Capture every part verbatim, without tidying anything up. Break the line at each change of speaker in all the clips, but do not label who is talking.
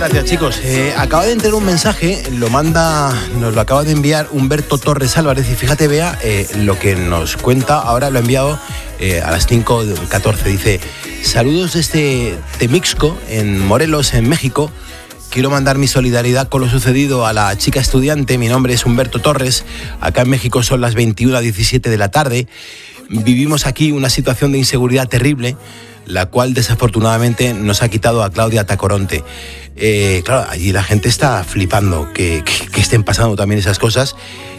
gracias, chicos. Eh, acaba de entrar un mensaje, lo manda, nos lo acaba de enviar Humberto Torres Álvarez y fíjate, Bea, eh, lo que nos cuenta, ahora lo ha enviado eh, a las cinco catorce. Dice, saludos desde Temixco, en Morelos, en México. Quiero mandar mi solidaridad con lo sucedido a la chica estudiante. Mi nombre es Humberto Torres. Acá en México son las veintiuna diecisiete de la tarde. Vivimos aquí una situación de inseguridad terrible, la cual desafortunadamente nos ha quitado a Claudia Tacoronte. Eh, claro, allí la gente está flipando que, que, que estén pasando también esas cosas.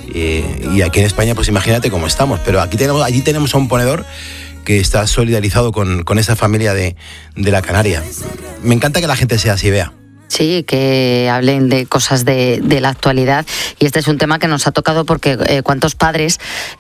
Eh, y aquí en España, pues imagínate cómo estamos. Pero aquí tenemos, allí tenemos a un ponedor que está solidarizado con, con esa familia de, de la Canaria. Me encanta que la gente sea así, Bea.
Sí, que hablen de cosas de, de la actualidad, y este es un tema que nos ha tocado porque eh, cuántos padres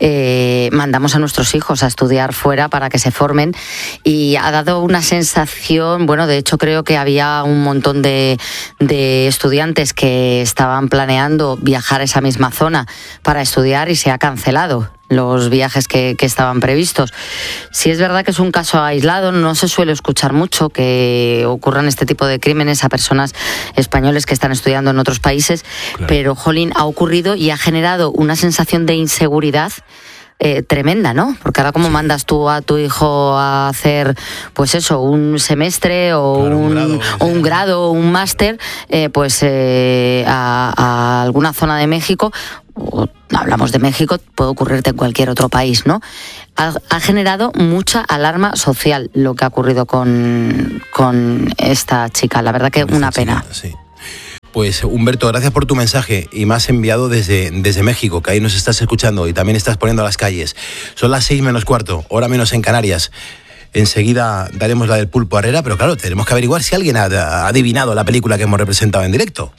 eh, mandamos a nuestros hijos a estudiar fuera para que se formen, y ha dado una sensación, bueno, de hecho creo que había un montón de, de estudiantes que estaban planeando viajar a esa misma zona para estudiar y se ha cancelado los viajes que, que estaban previstos. Sí es verdad que es un caso aislado, no se suele escuchar mucho que ocurran este tipo de crímenes a personas españoles que están estudiando en otros países, claro. Pero, jolín, ha ocurrido y ha generado una sensación de inseguridad Eh, tremenda, ¿no? Porque ahora cómo mandas tú a tu hijo a hacer, pues eso, un semestre o, claro, un, un grado, o un grado o un máster, eh, pues eh, a, a alguna zona de México, o hablamos de México, puede ocurrirte en cualquier otro país, ¿no? Ha, ha generado mucha alarma social lo que ha ocurrido con, con esta chica, la verdad que una pena.
Sí. Pues Humberto, gracias por tu mensaje, y me has enviado desde, desde México, que ahí nos estás escuchando y también estás poniendo a las calles. Son las seis menos cuarto, hora menos en Canarias. Enseguida daremos la del Pulpo Herrera, pero claro, tenemos que averiguar si alguien ha, ha adivinado la película que hemos representado en directo.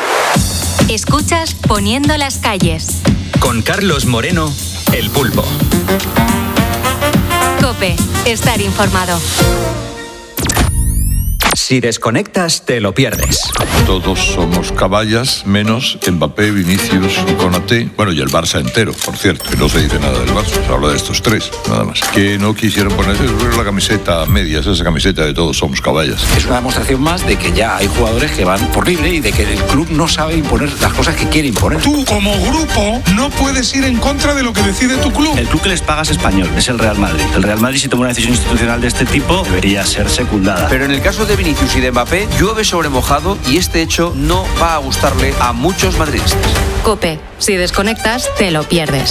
Escuchas Poniendo las calles.
Con Carlos Moreno, El Pulpo.
COPE, estar informado.
Si desconectas, te lo pierdes.
Todos somos caballas, menos Mbappé, Vinicius y Konaté. Bueno, y el Barça entero, por cierto, que no se dice nada del Barça, se habla de estos tres, nada más. Que no quisieron ponerse la camiseta a medias, esa camiseta de todos somos caballas.
Es una demostración más de que ya hay jugadores que van por libre y de que el club no sabe imponer las cosas que quiere imponer.
Tú, como grupo, no puedes ir en contra de lo que decide tu club.
El club que les paga es español, es el Real Madrid. El Real Madrid, si toma una decisión institucional de este tipo, debería ser secundada.
Pero en el caso de Vinicius y de Mbappé, llueve sobre mojado y este hecho no va a gustarle a muchos madridistas.
COPE, si desconectas, te lo pierdes.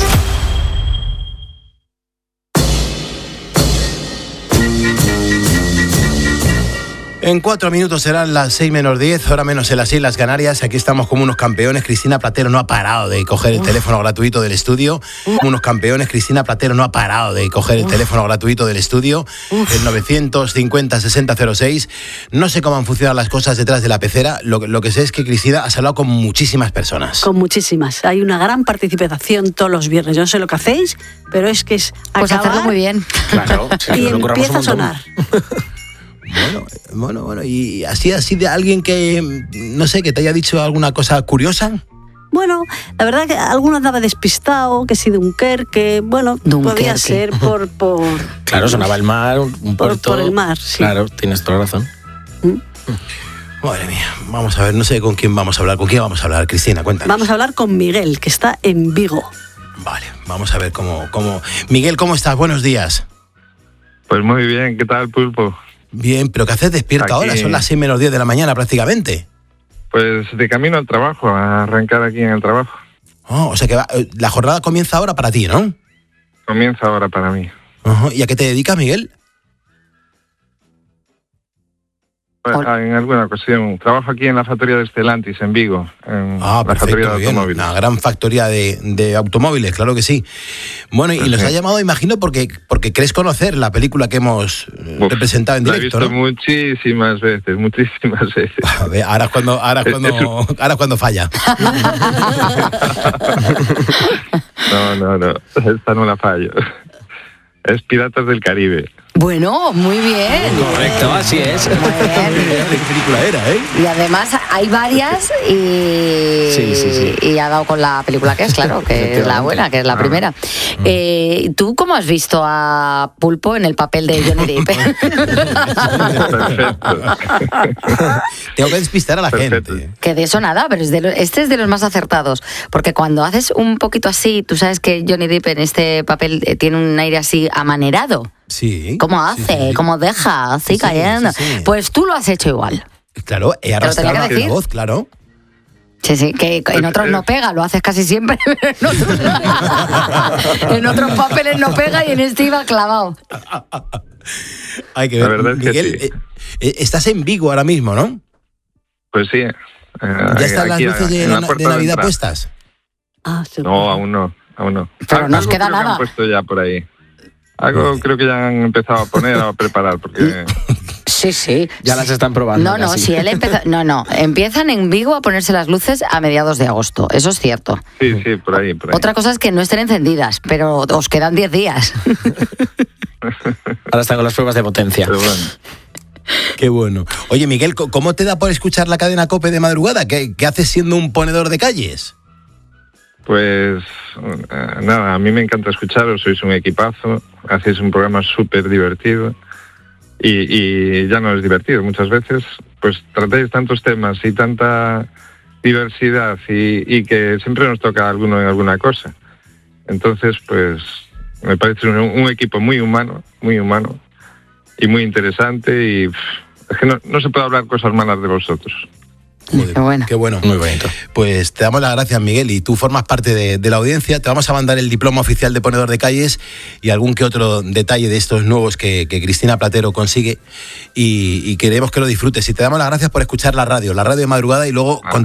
En cuatro minutos serán las seis menos diez, hora menos en las Islas Canarias. Aquí estamos como unos campeones. Cristina Platero no ha parado de coger el Uf. teléfono gratuito del estudio. Uf. Unos campeones. Cristina Platero no ha parado de coger el Uf. teléfono gratuito del estudio. Uf. El novecientos cincuenta sesenta cero seis. No sé cómo han funcionado las cosas detrás de la pecera. Lo, lo que sé es que Cristina has hablado con muchísimas personas.
Con muchísimas. Hay una gran participación todos los viernes. Yo no sé lo que hacéis, pero es que es
pues
acabar
hacerlo muy bien.
Claro, sí, y empieza a sonar.
Bueno, bueno, bueno, y así, así de alguien que, no sé, que te haya dicho alguna cosa curiosa.
Bueno, la verdad que alguno andaba despistado, que si Dunkerque, bueno, Dunkerque. Podía ser por, por...
Claro, sonaba el mar, un
por,
puerto...
Por el mar, sí.
Claro, tienes toda la razón.
¿Mm?
Madre mía, vamos a ver, no sé con quién vamos a hablar. ¿Con quién vamos a hablar, Cristina? Cuéntanos.
Vamos a hablar con Miguel, que está en Vigo.
Vale, vamos a ver cómo... cómo... Miguel, ¿cómo estás? Buenos días.
Pues muy bien, ¿qué tal, Pulpo?
Bien, pero ¿qué haces despierto Aquí... ahora? Son las seis menos diez de la mañana prácticamente.
Pues de camino al trabajo, a arrancar aquí en el trabajo.
Oh, o sea que va, la jornada comienza ahora para ti, ¿no?
Comienza ahora para mí.
Uh-huh. ¿Y a qué te dedicas, Miguel?
Pues, en alguna ocasión. Trabajo aquí en la factoría de Stellantis, en Vigo. En
ah,
la
perfecto,
factoría de
bien.
automóviles.
Una gran factoría de, de automóviles, claro que sí. Bueno, y pues los sí. ha llamado, imagino, porque porque crees conocer la película que hemos Uf, representado en directo,
la he visto
¿no?
muchísimas veces, muchísimas veces.
A ver, ahora es cuando, ahora es cuando, es ahora es cuando falla.
No, no, no. Esta no la fallo. Es Piratas del Caribe.
Bueno, muy bien.
Correcto, así es.
Muy bien.
¿Qué película era, eh?
Y además hay varias y,
sí, sí, sí.
y ha dado con la película que es, claro, que es la buena, que es la primera. Eh, ¿Tú cómo has visto a Pulpo en el papel de Johnny Depp?
Tengo que despistar a la
Perfecto.
gente.
Que de eso nada, pero es de lo- este es de los más acertados. Porque cuando haces un poquito así, tú sabes que Johnny Depp en este papel eh, tiene un aire así amanerado.
Sí.
¿Cómo hace?
sí, sí.
¿Cómo deja? Así
Sí,
cayendo.
sí, sí.
Pues tú lo has hecho igual.
Claro, he
tenía
arrastrado
que
la
decir.
voz, claro.
Sí, sí, que en otros no pega, lo haces casi siempre, pero en otros, en otros papeles no pega y en este iba clavado.
Hay que
La
ver.
verdad es que
Miguel,
sí.
eh, eh, estás en Vigo ahora mismo, ¿no?
Pues sí. eh,
¿Ya están las
aquí,
luces de,
en la
na-
puerta
de Navidad
entrada.
puestas?
Ah, sí.
No, aún no, aún no.
Pero
Al-
no os
algo
queda
creo que
nada.
han puesto ya por ahí. Algo creo que ya han empezado a poner, a preparar, porque...
Sí, sí.
Ya las están probando.
No, no,
casi.
si él empezó, no, no, empiezan en Vigo a ponerse las luces a mediados de agosto, eso es cierto.
Sí, sí, por ahí, por ahí.
Otra cosa es que no estén encendidas, pero os quedan diez días.
Ahora están con las pruebas de potencia.
Pero bueno.
Qué bueno. Oye, Miguel, ¿co- ¿cómo te da por escuchar la cadena COPE de madrugada? ¿Qué, qué haces siendo un ponedor de calles?
Pues eh, nada, a mí me encanta escucharos, sois un equipazo, hacéis un programa súper divertido y, y ya no es divertido muchas veces, pues tratáis tantos temas y tanta diversidad y, y que siempre nos toca a alguno en alguna cosa. Entonces, pues me parece un, un equipo muy humano, muy humano y muy interesante y pff, es que no, no se puede hablar cosas malas de vosotros.
Joder,
Qué bueno.
Qué bueno.
Muy bonito.
Pues te damos las gracias, Miguel, y tú formas parte de, de la audiencia. Te vamos a mandar el diploma oficial de ponedor de calles y algún que otro detalle de estos nuevos que, que Cristina Platero consigue y, y queremos que lo disfrutes. Y te damos las gracias por escuchar la radio, la radio de madrugada y luego...